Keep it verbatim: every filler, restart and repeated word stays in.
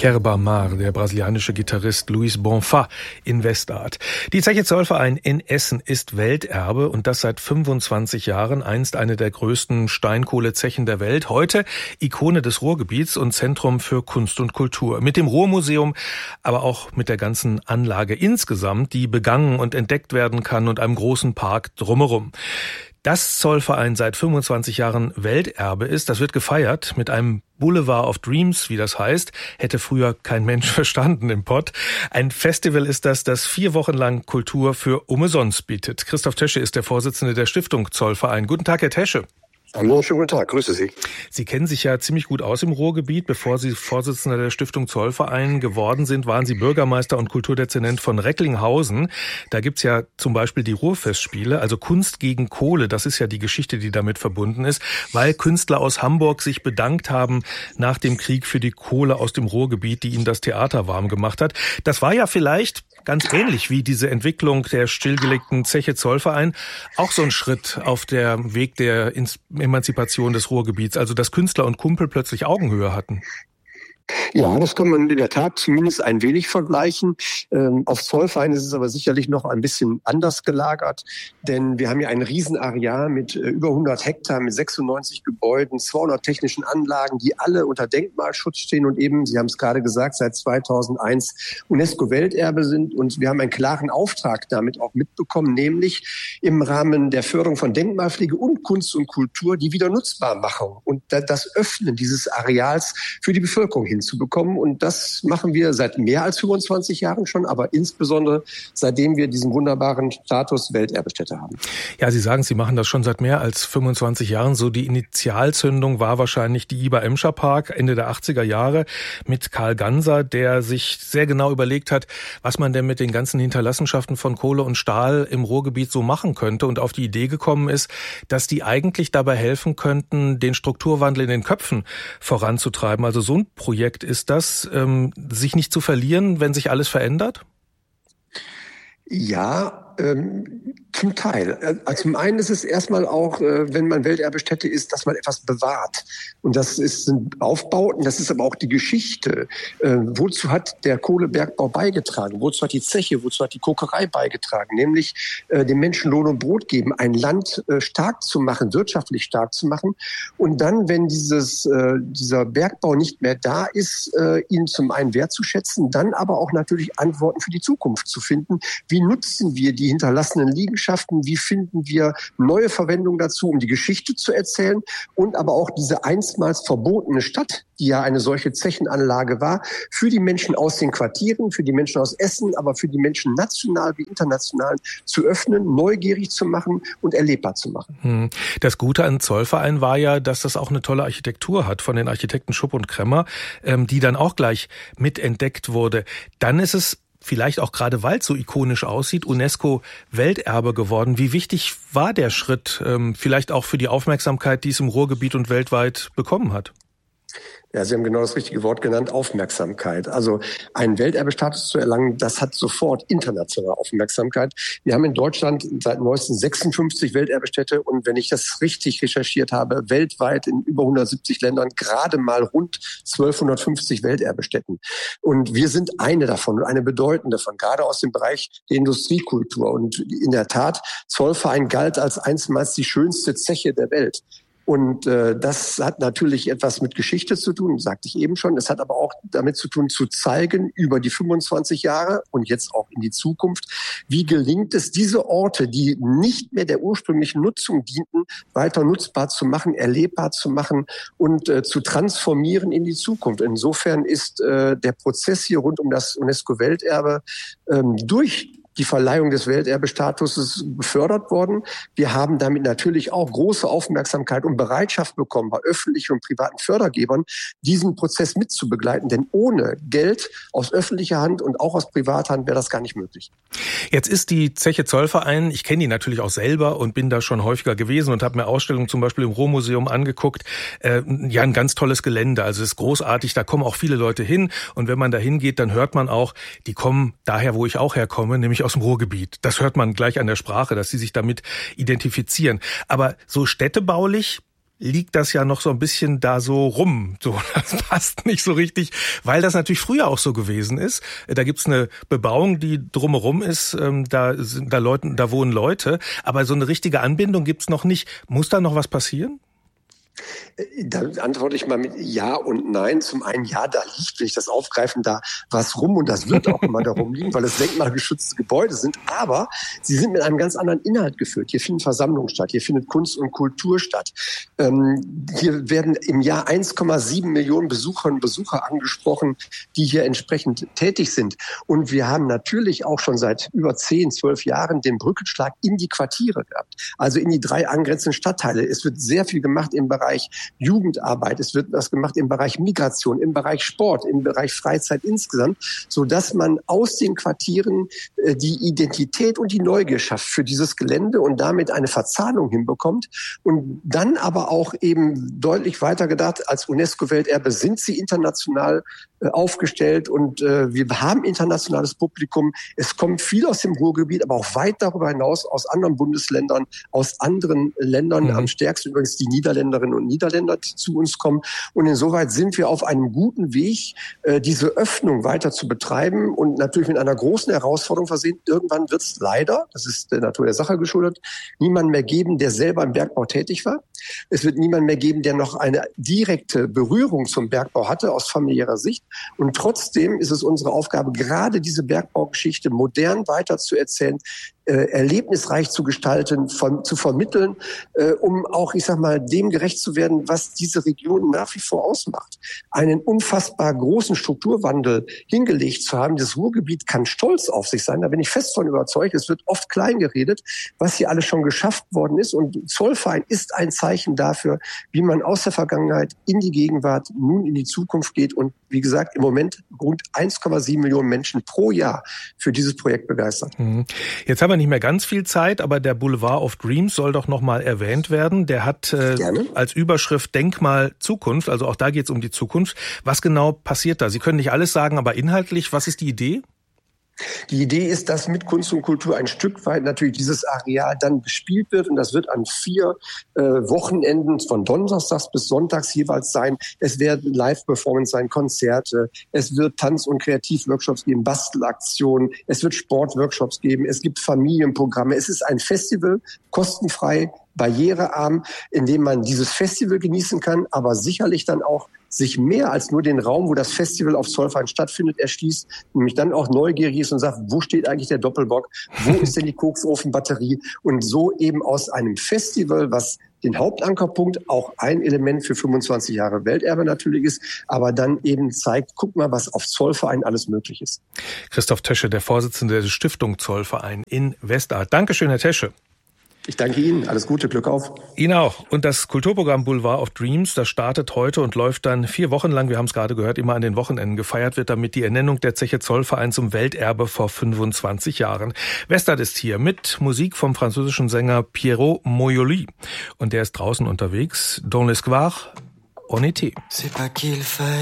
Kerba Mar, der brasilianische Gitarrist Luis Bonfá in Westart. Die Zeche Zollverein in Essen ist Welterbe und das seit fünfundzwanzig Jahren, einst eine der größten Steinkohlezechen der Welt, heute Ikone des Ruhrgebiets und Zentrum für Kunst und Kultur. Mit dem Ruhrmuseum, aber auch mit der ganzen Anlage insgesamt, die begangen und entdeckt werden kann und einem großen Park drumherum. Dass Zollverein seit fünfundzwanzig Jahren Welterbe ist, das wird gefeiert mit einem Boulevard of Dreams, wie das heißt, hätte früher kein Mensch verstanden im Pott. Ein Festival ist das, das vier Wochen lang Kultur für umsonst bietet. Christoph Tesche ist der Vorsitzende der Stiftung Zollverein. Guten Tag, Herr Tesche. Hallo, schönen guten Tag, grüße Sie. Sie kennen sich ja ziemlich gut aus im Ruhrgebiet. Bevor Sie Vorsitzender der Stiftung Zollverein geworden sind, waren Sie Bürgermeister und Kulturdezernent von Recklinghausen. Da gibt's ja zum Beispiel die Ruhrfestspiele, also Kunst gegen Kohle. Das ist ja die Geschichte, die damit verbunden ist, weil Künstler aus Hamburg sich bedankt haben nach dem Krieg für die Kohle aus dem Ruhrgebiet, die ihnen das Theater warm gemacht hat. Das war ja vielleicht ganz ähnlich wie diese Entwicklung der stillgelegten Zeche Zollverein, auch so ein Schritt auf der Weg der Emanzipation des Ruhrgebiets, also dass Künstler und Kumpel plötzlich Augenhöhe hatten. Ja, das kann man in der Tat zumindest ein wenig vergleichen. Ähm, auf Zollverein ist es aber sicherlich noch ein bisschen anders gelagert, denn wir haben ja ein Riesenareal mit äh, über hundert Hektar, mit sechsundneunzig Gebäuden, zweihundert technischen Anlagen, die alle unter Denkmalschutz stehen und eben, Sie haben es gerade gesagt, seit zweitausendeins UNESCO-Welterbe sind. Und wir haben einen klaren Auftrag damit auch mitbekommen, nämlich im Rahmen der Förderung von Denkmalpflege und Kunst und Kultur die Wiedernutzbarmachung und das Öffnen dieses Areals für die Bevölkerung hinzubekommen. Und das machen wir seit mehr als fünfundzwanzig Jahren schon, aber insbesondere seitdem wir diesen wunderbaren Status Welterbestätte haben. Ja, Sie sagen, Sie machen das schon seit mehr als fünfundzwanzig Jahren. So die Initialzündung war wahrscheinlich die Iber-Emscher Park Ende der achtziger Jahre mit Karl Ganser, der sich sehr genau überlegt hat, was man denn mit den ganzen Hinterlassenschaften von Kohle und Stahl im Ruhrgebiet so machen könnte und auf die Idee gekommen ist, dass die eigentlich dabei helfen könnten, den Strukturwandel in den Köpfen voranzutreiben. Also so ein Projekt ist das, ähm, sich nicht zu verlieren, wenn sich alles verändert? Ja, ähm, zum Teil. Also zum einen ist es erstmal auch, äh, wenn man Welterbestätte ist, dass man etwas bewahrt. Und das ist, sind Aufbauten, das ist aber auch die Geschichte. Äh, wozu hat der Kohlebergbau beigetragen? Wozu hat die Zeche, wozu hat die Kokerei beigetragen? Nämlich äh, den Menschen Lohn und Brot geben, ein Land äh, stark zu machen, wirtschaftlich stark zu machen. Und dann, wenn dieses äh, dieser Bergbau nicht mehr da ist, äh, ihn zum einen wertzuschätzen, dann aber auch natürlich Antworten für die Zukunft zu finden. Wie nutzen wir die hinterlassenen Liegenschaften? Wie finden wir neue Verwendung dazu, um die Geschichte zu erzählen? Und aber auch diese einstmals verbotene Stadt, die ja eine solche Zechenanlage war, für die Menschen aus den Quartieren, für die Menschen aus Essen, aber für die Menschen national wie international zu öffnen, neugierig zu machen und erlebbar zu machen. Das Gute an Zollverein war ja, dass das auch eine tolle Architektur hat von den Architekten Schupp und Kremmer, die dann auch gleich mitentdeckt wurde. Dann ist es vielleicht auch gerade, weil es so ikonisch aussieht, UNESCO-Welterbe geworden. Wie wichtig war der Schritt, ähm, vielleicht auch für die Aufmerksamkeit, die es im Ruhrgebiet und weltweit bekommen hat? Ja, Sie haben genau das richtige Wort genannt, Aufmerksamkeit. Also einen Welterbestatus zu erlangen, das hat sofort internationale Aufmerksamkeit. Wir haben in Deutschland seit neuestem sechsundfünfzig Welterbestätte und wenn ich das richtig recherchiert habe, weltweit in über hundertsiebzig Ländern gerade mal rund zwölfhundertfünfzig Welterbestätten. Und wir sind eine davon, eine bedeutende davon, gerade aus dem Bereich der Industriekultur. Und in der Tat, Zollverein galt als einstmals die schönste Zeche der Welt. Und äh, das hat natürlich etwas mit Geschichte zu tun, sagte ich eben schon. Es hat aber auch damit zu tun, zu zeigen über die fünfundzwanzig Jahre und jetzt auch in die Zukunft, wie gelingt es, diese Orte, die nicht mehr der ursprünglichen Nutzung dienten, weiter nutzbar zu machen, erlebbar zu machen und äh, zu transformieren in die Zukunft. Insofern ist äh, der Prozess hier rund um das UNESCO-Welterbe ähm, durch die Verleihung des Welterbestatuses befördert worden. Wir haben damit natürlich auch große Aufmerksamkeit und Bereitschaft bekommen, bei öffentlichen und privaten Fördergebern diesen Prozess mitzubegleiten. Denn ohne Geld aus öffentlicher Hand und auch aus privater Hand wäre das gar nicht möglich. Jetzt ist die Zeche Zollverein, ich kenne die natürlich auch selber und bin da schon häufiger gewesen und habe mir Ausstellungen zum Beispiel im Ruhrmuseum angeguckt. Äh, ja, ein ganz tolles Gelände, also es ist großartig, da kommen auch viele Leute hin. Und wenn man da hingeht, dann hört man auch, die kommen daher, wo ich auch herkomme, nämlich aus dem Ruhrgebiet. Das hört man gleich an der Sprache, dass sie sich damit identifizieren. Aber so städtebaulich liegt das ja noch so ein bisschen da so rum. So, das passt nicht so richtig, weil das natürlich früher auch so gewesen ist. Da gibt's eine Bebauung, die drumherum ist, da sind da Leute, da wohnen Leute, aber so eine richtige Anbindung gibt's noch nicht. Muss da noch was passieren? Da antworte ich mal mit Ja und Nein. Zum einen, ja, da liegt, wenn ich das aufgreifen, da was rum und das wird auch immer darum liegen, weil es denkmalgeschützte Gebäude sind. Aber sie sind mit einem ganz anderen Inhalt gefüllt. Hier finden Versammlungen statt, hier findet Kunst und Kultur statt. Ähm, hier werden im Jahr eins Komma sieben Millionen Besucherinnen und Besucher angesprochen, die hier entsprechend tätig sind. Und wir haben natürlich auch schon seit über zehn, zwölf Jahren den Brückenschlag in die Quartiere gehabt. Also in die drei angrenzenden Stadtteile. Es wird sehr viel gemacht im Bereich Jugendarbeit, es wird was gemacht im Bereich Migration, im Bereich Sport, im Bereich Freizeit insgesamt, so dass man aus den Quartieren äh, die Identität und die Neugier schafft für dieses Gelände und damit eine Verzahnung hinbekommt und dann aber auch eben deutlich weiter gedacht, als UNESCO-Welterbe sind sie international äh, aufgestellt und äh, wir haben internationales Publikum. Es kommt viel aus dem Ruhrgebiet, aber auch weit darüber hinaus aus anderen Bundesländern, aus anderen Ländern, mhm. am stärksten übrigens die Niederländerinnen und Niederländer zu uns kommen. Und insoweit sind wir auf einem guten Weg, diese Öffnung weiter zu betreiben und natürlich mit einer großen Herausforderung versehen. Irgendwann wird es leider, das ist der Natur der Sache geschuldet, niemanden mehr geben, der selber im Bergbau tätig war. Es wird niemanden mehr geben, der noch eine direkte Berührung zum Bergbau hatte aus familiärer Sicht. Und trotzdem ist es unsere Aufgabe, gerade diese Bergbaugeschichte modern weiter zu erzählen, äh, erlebnisreich zu gestalten, von, zu vermitteln, äh, um auch, ich sag mal, dem gerecht zu werden, was diese Region nach wie vor ausmacht. Einen unfassbar großen Strukturwandel hingelegt zu haben. Das Ruhrgebiet kann stolz auf sich sein. Da bin ich fest von überzeugt. Es wird oft klein geredet, was hier alles schon geschafft worden ist. Und Zollverein ist ein Zeichen dafür, wie man aus der Vergangenheit in die Gegenwart, nun in die Zukunft geht. Und wie gesagt, im Moment rund eins Komma sieben Millionen Menschen pro Jahr für dieses Projekt begeistert. Jetzt haben wir nicht mehr ganz viel Zeit, aber der Boulevard of Dreams soll doch noch mal erwähnt werden. Der hat äh, als Überschrift Denkmal Zukunft, also auch da geht es um die Zukunft. Was genau passiert da? Sie können nicht alles sagen, aber inhaltlich, was ist die Idee? Die Idee ist, dass mit Kunst und Kultur ein Stück weit natürlich dieses Areal dann bespielt wird und das wird an vier äh, Wochenenden von Donnerstags bis Sonntags jeweils sein. Es werden Live-Performance sein, Konzerte, es wird Tanz- und Kreativworkshops geben, Bastelaktionen, es wird Sportworkshops geben, es gibt Familienprogramme. Es ist ein Festival, kostenfrei, barrierearm, in dem man dieses Festival genießen kann, aber sicherlich dann auch sich mehr als nur den Raum, wo das Festival auf Zollverein stattfindet, erschließt, nämlich dann auch neugierig ist und sagt, wo steht eigentlich der Doppelbock, wo ist denn die Koksofenbatterie und so eben aus einem Festival, was den Hauptankerpunkt auch ein Element für fünfundzwanzig Jahre Welterbe natürlich ist, aber dann eben zeigt, guck mal, was auf Zollverein alles möglich ist. Christoph Tesche, der Vorsitzende der Stiftung Zollverein in Westart. Dankeschön, Herr Tesche. Ich danke Ihnen. Alles Gute, Glück auf. Ihnen auch. Und das Kulturprogramm Boulevard of Dreams, das startet heute und läuft dann vier Wochen lang, wir haben es gerade gehört, immer an den Wochenenden. Gefeiert wird damit die Ernennung der Zeche Zollverein zum Welterbe vor fünfundzwanzig Jahren. Westart ist hier mit Musik vom französischen Sänger Pierrot Moyoli. Und der ist draußen unterwegs. Dans l'espoir, on était. C'est pas qu'il faille